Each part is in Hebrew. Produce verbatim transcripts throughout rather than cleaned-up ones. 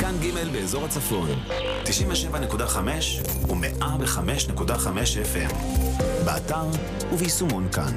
כאן ג' באזור הצפון, תשעים ושבע נקודה חמש ו-מאה וחמש נקודה חמש אף אם. באתר וביישומון כאן.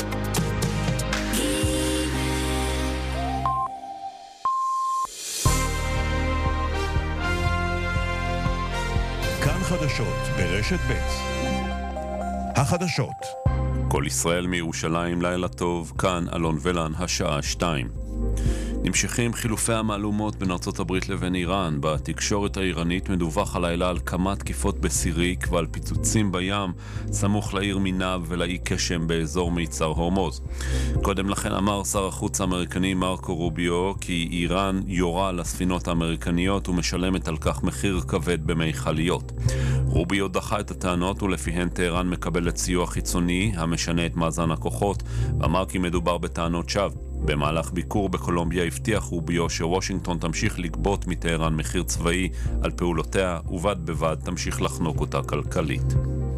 כאן חדשות ברשת ב'. החדשות. כל ישראל מירושלים, לילה טוב, כאן אלון ולן, השעה שתיים. נמשכים חילופי המעלומות בין ארצות הברית לבין איראן. בתקשורת האיראנית מדווח הלילה על כמה תקיפות בסיריק ועל פיצוצים בים סמוך לעיר מינב ולאי קשם באזור מיצר הורמוז. קודם לכן אמר שר החוץ האמריקני מרקו רוביו כי איראן יורה לספינות האמריקניות ומשלמת על כך מחיר כבד במיכליות. רוביו דחה את הטענות ולפיהן טהרן מקבלת סיוע חיצוני המשנה את מאזן הכוחות, ואמר כי מדובר בטענות שווא. במהלך ביקור בקולומביה הבטיח רוביו שוושינגטון תמשיך לגבות מטהרן מחיר צבאי על פעולותיה ובד בבד תמשיך לחנוק אותה כלכלית.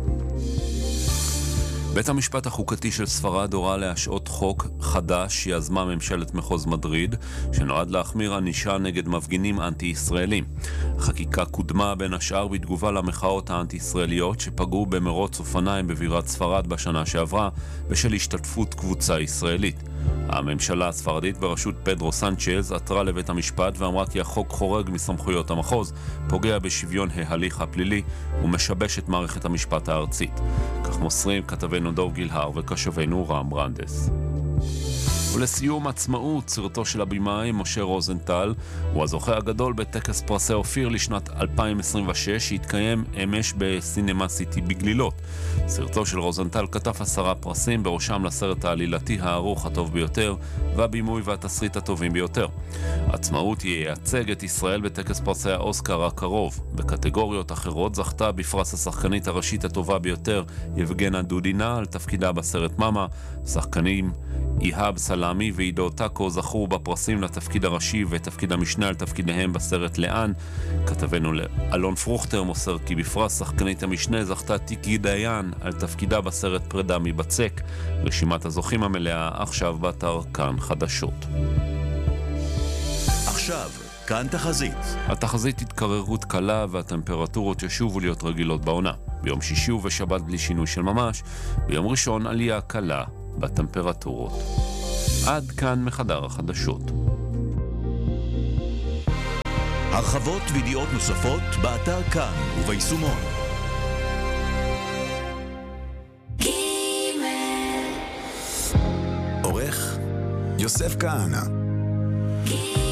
בית המשפט החוקתי של ספרד הורה להשעות חוק חדש שיזמה ממשלת מחוז מדריד, שנועד להחמיר ענישה נגד מפגינים אנטי-ישראלים. החקיקה קודמה בין השאר בתגובה למחאות האנטי-ישראליות שפגעו במרוץ אופניים בבירת ספרד בשנה שעברה בשל השתתפות קבוצה ישראלית. הממשלה הספרדית בראשות פדרו סנצ'ז עתרה לבית המשפט ואמרה כי החוק חורג מסמכויות המחוז, פוגע בשוויון ההליך הפלילי ומשבש את מערכת המשפט הארצית. כך מוסרים כתבנו דוב גילהר וקשבנו רם ברנדס. ולסיום, עצמאות, סרטו של הבימאי משה רוזנטל הוא הזוכה הגדול בטקס פרסי אופיר לשנת אלפיים עשרים ושש שהתקיים אמש בסינמה סיטי בגלילות. סרטו של רוזנטל כתב עשרה פרסים, בראשם לסרט העלילתי הערוך הטוב ביותר והבימוי והתסריט הטובים ביותר. עצמאות ייצג את ישראל בטקס פרסי האוסקר הקרוב. בקטגוריות אחרות זכתה בפרס השחקנית הראשית הטובה ביותר יבגנה דודינה על תפקידה בסרט מאמה. שחקנים איהאב סלאמי ועידו טאקו זכו בפרסים לתפקיד הראשי ותפקיד המשנה על תפקידיהם בסרט לאן. כתבנו אלון פרוכטר מוסר כי בפרס שחקנית המשנה זכתה תיקי דיין על תפקידה בסרט פרידה מבצק. רשימת הזוכים המלאה עכשיו באתר כאן חדשות. עכשיו כאן תחזית. התחזית התקררות קלה והטמפרטורות ישובו להיות רגילות בעונה. ביום שישי ובשבת בלי שינוי של ממש, ביום ראשון עלייה קלה בטמפרטורות. עד כאן מחדר החדשות. הרחבות וידיעות נוספות באתר כאן וביישומון. עורך יוסף כהנא.